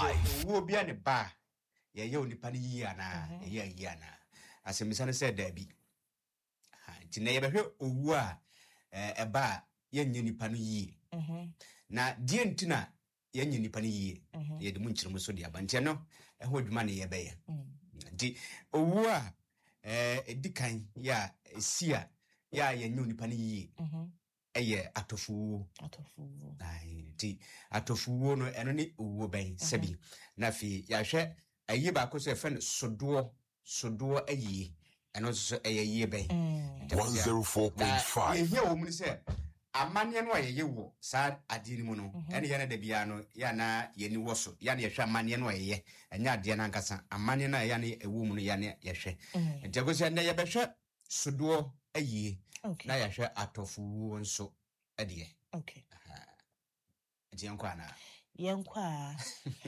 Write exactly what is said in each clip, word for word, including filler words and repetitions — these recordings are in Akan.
five. Wo bia ne ba ye ye onipa ne yi ana ye yi ana asemisa ne said there be ha ti na ye behwe owu a e ba ye nye nipa no yi na die ntina ye nye nipa no yi ye de munchirem so de abantie no e ho adwuma ne ye be ye di owu a eh edikan ya sia ya ye nye nipa no yi eye atofu atofu ai ti atofu no eno ni owu ben sebi na fi ya hwe ayi ba ko so fen sodo sodo ayi eno so ayi ben one oh four point five. ye here wo mu se amane no aye wo sa ade ni mu no ene ye na da bia no ya na ye ni wo so ya na ye hwe amane no aye enya ade na nkasa amane no ya na ewu mu no ya na ye hwe enti ko se na ye be hwe sodo ayi na ya hwe atofu nso ade okay enti yankwa na yankwa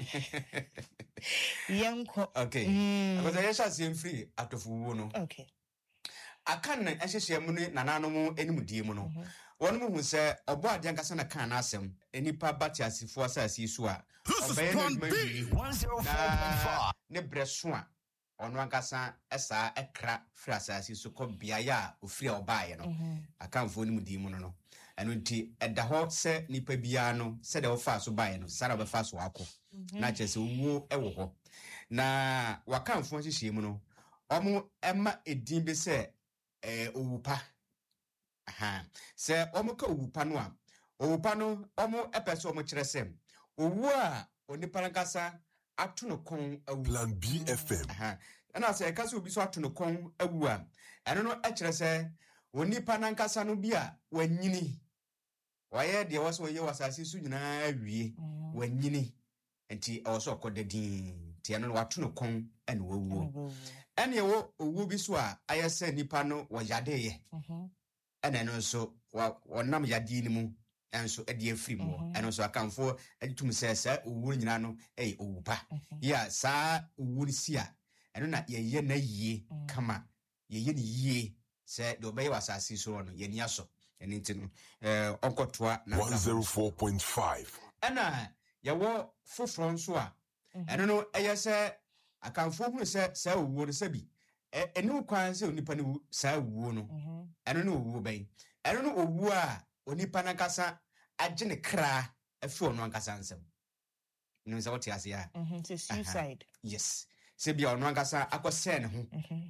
yankwa okay because I shall see free atofu no okay akan na ehyehyem mu nanano enimudie mu no wonu mu hu se obo ade ankasa na kan na asem enipa bati asifo asasi su a one oh four point five ne breso a onu ankasa esa ekra free asasi su ko biaya a ofiri obaye no akanfo enimudie mu no no eno nti eda ho se nipa bia no se de ofa so baye no sara be fa so akọ na chese wo ewo ho na wakanfo hyehyem no omo ema edin be se eh owupa aha se omo ka owupa no a owupa no omo epeso omo kire sem owu a onipa nkasa atu no kon awu Plan B F M aha na se ka se obi so atu no kon awu a eno no e kire se onipa nkasa no bi a wanyini waye de wo so ye wasase su nyina awie wanyini enti also akodadin ti eno no watu no kon ene wawuo ene wo owu bi so a ayese nipa no wo yade ye ene no so wonam yade ni mu enso ede afiri mu ene so akanfo editum sese owu nyina no eh owupa ya sa owu ni sia ene na ye ye na yie kama ye ye ni yie se de obey wasase so no ye ni aso ene ntino eh onkotoa na one oh four point five ena yawo foforo nso a eno no eyese akanfo hu se sa owu no sabi enu kwan se onipa ne sa owu no eno no owu ben eno no owu a onipa na kasa agye ne kra afi ono ankasa nsem no se what yase ya mhm se suicide yes se bia ono ankasa akose ne ho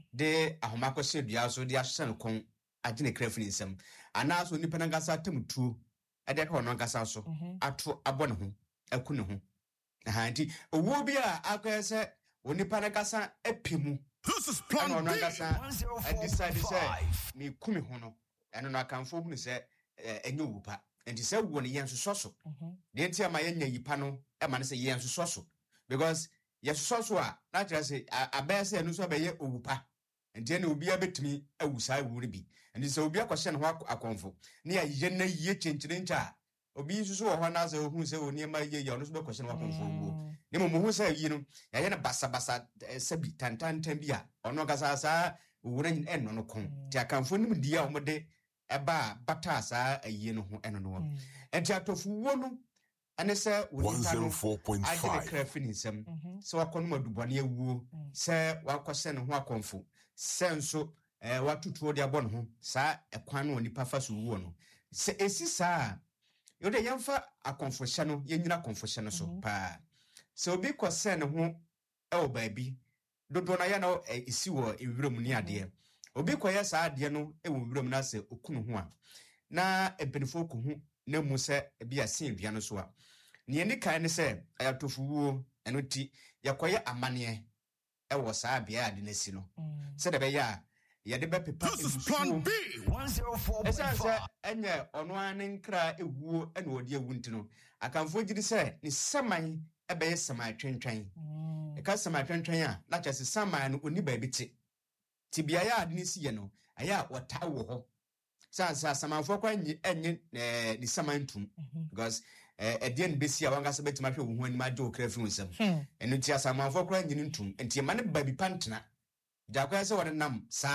de ahoma akose bia so de ahye ne kon agye ne kra fi nsem ana so onipa na kasa temtuo ade ka ono ankasa so ato abo ne ho aku ne ho aha nti owu bia akwese onipa na kasa epemu this is Plan B one oh four point five me kumi ho no eno no akanfo hu se enye wupa enti se wo ne yenso soso de enti ama yenya yipa no e ma ne se yenso soso because yeso soso a na kira se abese enu so be ye owupa enti ene obi abetumi awusa awuri bi enti se obi akwhye ne ho akonfo ne ya ye na ye chenchire ncha obi susu wo ho na se hu se oni ma ye ye ono so be kwhye ne ho akonfo wo ne mo hu se yi no ya ye na basa basa sabi tantantan bi a ono kasa sa wura eno no kon ti akanfo nim dia o mode eba bata sa ayi no ho eno no enti atofu wo no ane se one oh four point five age kra fini nsem se wakono madubone awuo se wakose ne ho akonfo se nso eh watutuo de abɔ ne ho sa ekwan no nipa fa so wuo no se esi sa yo de yemfa akonfo hye no yenyina akonfo hye no so pa se obi kose ne ho e o baabi dodo na ya na esi wo ewuram ni ade obi koye sa ade no e wo wuram na se okunu ho a na ebenifo ko hu na mu se bia sin bia no so a ne ni kan ne se ayatofuwo eno ti yakoye amane e wo sa bia ade na si no se de be ya ya de be pepa this is Plan B one oh four point five enye ono an nkra ewuo ene odi ewu ntino akanfo gidi se ni saman e be saman twentwen e ka saman twentwen a na chese saman no oni ba bi ti ti bia ya ade ni si ye no aya wota wo ho sa sa samanfo kwa enye enye eh ni saman tum because eh edien besi a wanga se betima hwe wo ho ani ma de okra fi nsam eno ti samanfo kwa enye ntum enti ma ne ba bi pantena jakwa se wona nam sa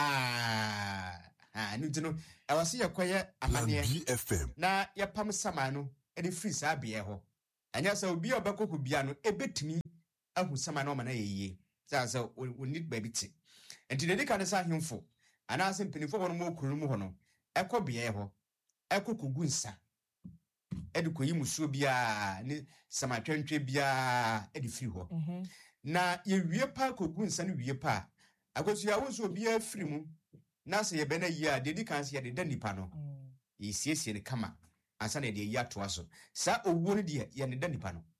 ah enu tino e wase yakoye amane B F M na yapam saman no e de free sa bia ho anya sa obi obekoko bia no ebetimi ahu sama no ma na yeye say say we need baby ti enti de ka ne sa hemfo ana ase mpinifo won mo okuru mu ho no ekọ bia ho ekọ kogu nsa edukoyi musuo bia ne sama twantwe bia edi firi ho na ye wie pa kogu nsa ne wie pa akosu ya wo so bia firi mu na se ye be na yi a de di kan se ye de nipa no yi siesie ne kama ansa na de yi ato aso sa owo ne de ye ne da nipa no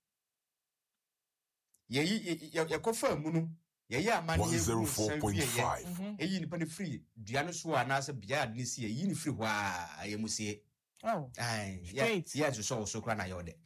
ye yi ye kofa mu no ye ya amane ye one oh four point five eyi nipa ne free dua no so ana se bia de ne sie yi ne free ho a ye musie oh ai yeah yeah so so kra na ye ode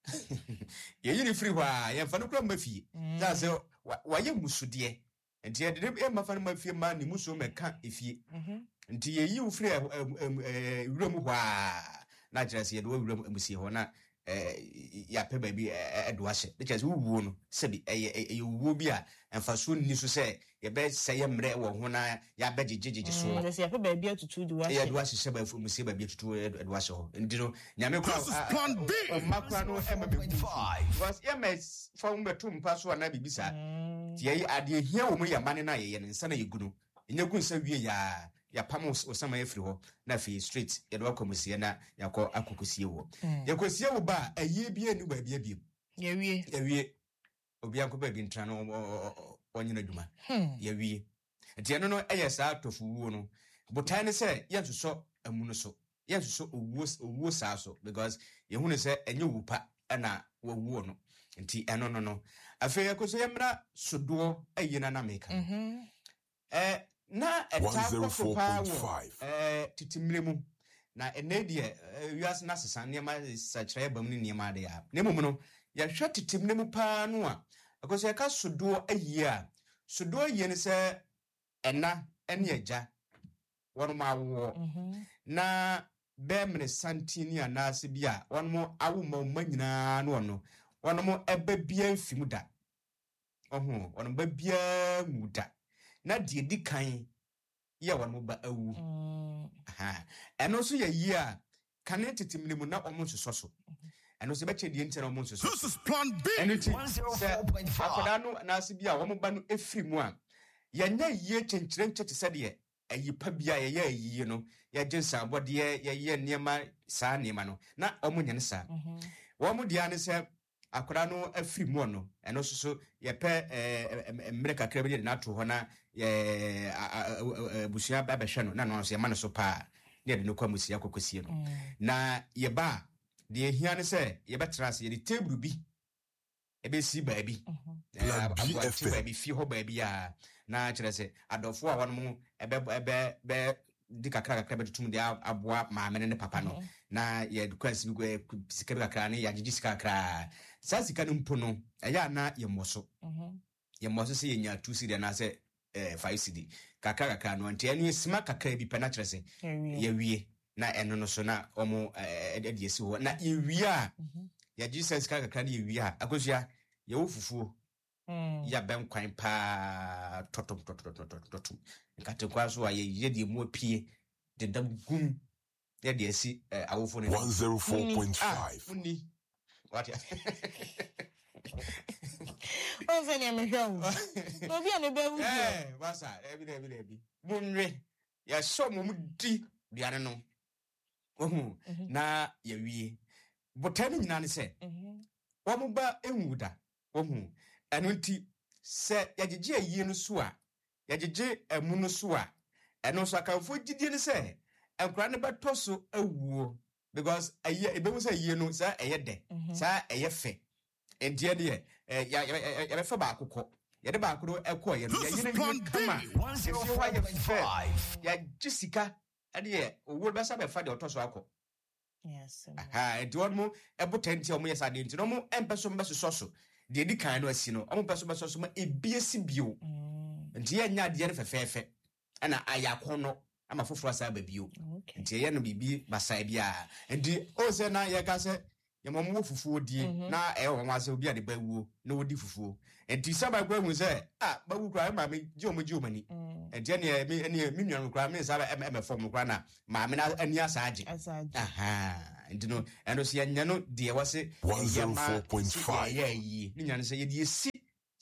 ye yi ne free ho a ye fa no kra mafie za se wa ye musudie enti ye de e mafa no mafie ma ni muso meka efie enti ye yi wo free wuram ho a na kira se ye do wuram amusie ho na eh ya pe ba bi edo ahye de kire wuwo no se bi eh wuwo bi a emfaso ni so se ye be se ye mre wo ho na ya be gigigigi so de se ya pe ba bi atutu do ahye ya do ahye se ba fu musie ba bi atutu edo ahye ho ndino nyame kwa o makwa no e ma be because ye me fa um beto mpa so na bibisa ti ye ade hia wo mu ya mane na ye ye nsa na ye gunu enya gu nsa wie ya ya pam osama ye firi ho na fi street ye do akomusie na yakọ akokosie wo ye kosie wo ba aye bia ni ba bia bia ye wie ye wie obi anko ba bi ntra no onyina dwuma ye wie enti eno no eye sa tofu wo no botai ne se ye nsoso amu no so ye nsoso owo owo sa so because ye hu ne se enye wupa na wo no enti eno no no afi ye koso ye mra sodo aye na na meka eh na etako pa wo eh titimremu na enedie wias na sesa niema sachire bam ni niema de ya nemu no ya hwa titimremu pa no a akoso ya ka sodo ayi a sodo ayi ne se ena ene agya wonu ma wo na bemre santini anase bia wonu mo awu ma manyina no no wonu mo eba bia mfimu da ohu wonu ba bia muda na die di kan ye wonu ba awu aha eno so ye yi a kan titimle mu na omo soso so eno so be che die ntera omo soso this is plan B eno ti akoda no na ase bia wo mo ba no efiri mu a ye nya yie chenkyere nkyete se de ayi pa bia ye ye ayi no ye jinsa bode ye ye niema saa niema no na omo nyane saa wo mo dia ne se akoda no afiri mu no eno so so ye pe emre kakra bi na to ho na ye busia ba behwe no na no so ye ma no so pa ne de no kwa musia kokosie no na ye ba de hia ne se ye betra se ye de table bi e be si ba bi eh ba bi fi ho ba bi a na kire se adofo a won mu ebe ebe be di kakra kakra be tutum de aboa maamene ne papa no na ye kwasi bi go sika kakra ne ya gigi sika kakra sa sika no mpo no eya na ye moso ye moso se ye nya two cedi na se eh five cedi kakra kakra no ante enu sima kakra bi pe na kire se ye wie na eno no so na omo de de esi ho na ye wie a ya gigi sika kakra ne ye wie a akosua ye wo fufuo ya ben kwan pa totom totom totom totom nkate kwa so aye ye de mu apie de dam gum ye de esi awofo ne one oh four point five uni what ya o fe ni me hwe no bia ne ba wu eh wasa ebi ebi ebi munwe ya so mu di biane no ohu na ya wie botani nyina ne se wo mu ba enwuda ohu eno nti se yagege ayi no so a yagege emu no so a eno so akanfo gidie ne se enkura ne beto so awuo because ayi ebemu se ayi no sa eye de sa eye fe endie de ya ya be fa ba akokọ ye de ba akoro ekọ ye no ye ne kama if you why you fe ya gisika ade owo be sa be fa de otoso akọ yes aha enti wonmo ebotenti omo yesa de enti no mo empeso mbeso soso de di kan no asi no omo peso beso so ma ebiesi bio enti ye nya de ne fefefe ana ayakono ama foforo asa ba bio enti ye no bibi basa bia enti o se na ye ka se ye momo fufuo die na e wo ase obi ade ba wuo na odi fufuo enti saba kwa hu se ah ba wu kra ma me ji omo ji omani enti ne me ne me nwan kra me saba e me fom kra na ma me na ani asa age aha enti no eno se ye nya no de wase one oh four point five ye yi ni nya no se ye die si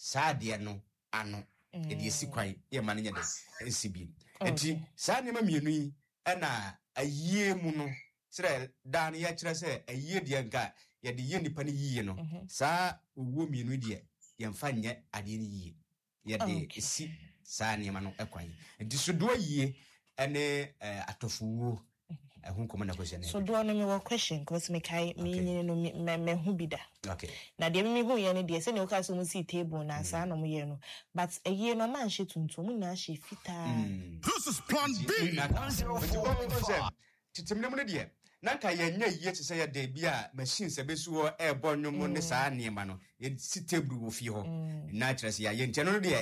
saa de no ano e de esi kwan ye ma nya de esi bi enti saa ne ma mienu yi na ayie mu no sire dan ye kire se ayie de nka ye de ye nipa ne yie no saa owo mienu de ye mfa nye ade ne yie ye de esi saa ne ma no ekwan enti so do yie ene atofuwo ehun komo na question so do no me wo question cause me kai me no me me hu bi da okay na de me hu ye ne de se ne o ka so mu si table na sa no mo ye no but ayie no man hye tuntum na hye fita this is plan B one zero four point five titimne mu ne de na nka ye nya yie te se ye de bia machine se besu ho e bo nwom ne saa ne ma no ye si table wo fi ho na tress ya ye ntia no de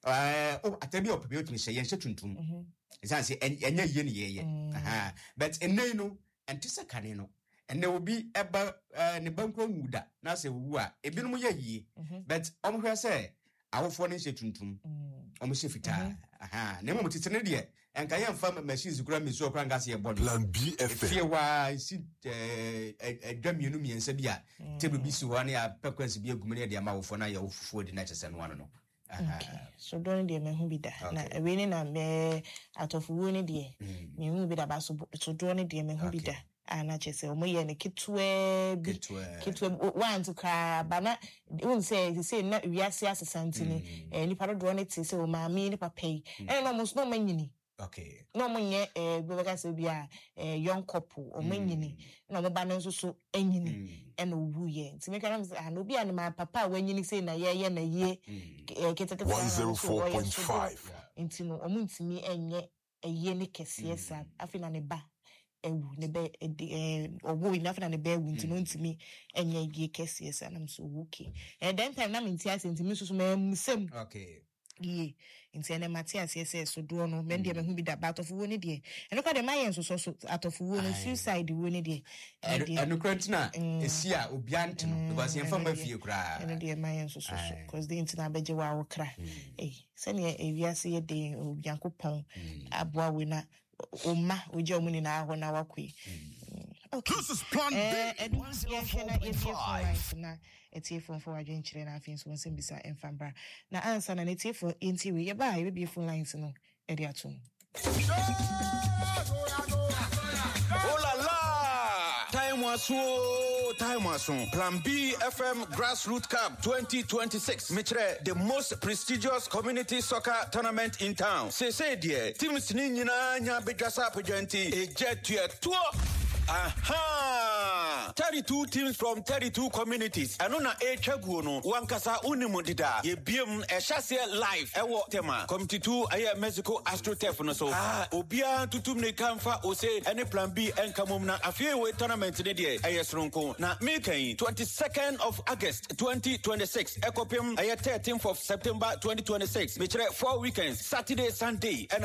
eh o atabi opebi otumi hye ye hye tuntum It's enya ye ne ye aha but enei no ente se kane no enne obi eba ne banko nwuda na se wu a ebinom ye yie but omo hwe se awofo ne hye tuntum omo hye fita aha ne mo titene de enka ye mfa machines kura mesu okura ngase ye bono plan B F M fie wa si eh adwamienu miensa bi a table bi si ho na ya frequency bi egumene de ama awofo na ya ofufuo de na chese no ano no. Okay. So don't de me hu bi da na we ni na me atofuwo ni de me hu bi da ba so so don't de me hu bi da ana chese o mo ye ne kitwe bi kitwe one to ka ba na won say say na wiase asesante ni eh ni paro do ne ti say o ma mi ni papa yi eh no mo no manyini okay no mo nye eh be ka say bia eh young couple o manyini no mo ba no so so anyini and owu ye nti me kan say no bia na papa wanyini say na ye ye na ye ketekete one zero four point five nti no omo ntimi enye eye ne kese sa afina ne ba ewu ne be eh owu ina afina ne ba ewu nti no ntimi enye ye kese sa na so okay and then time na me nti ase ntimi so so me musem okay ye nti ene Matthias yes so do no men de me hu bi da bat of wo ne de eno ka de mayen so so atofuwo no suicide wo ne de eno krantina esi a obi ante no because yen fa ma fie kura eno de mayen so so so because the intina beje wa wo kra eh se ne ewiase ye de obi ankopon aboa we na oma oje omuni na aho na wakwe okay this is plan B one zero four point five na etiefo for adwen kire na afin so nsem bisa enfambra na answer na etiefo intiwe ye ba ye be phone lines no e dia atum oh la la time was so time was so plan B F M Grassroots Cup twenty twenty-six Mitre the most prestigious community soccer tournament in town say say dear teams ni nyina nya bedwasa apodwanti e jetua to aha thirty-two teams from thirty-two communities anona e twaguo no wankasa unimu dida ye biem e hyase live ewo tema committee two aye Mexico AstroTurf no so ah obia tutum ne kamfa o say any plan B enkamom na afie we tournament ne de aye sronko na mekan twenty-second of August twenty twenty-six ekopim aye thirteenth of September twenty twenty-six me kire four weekends Saturday Sunday and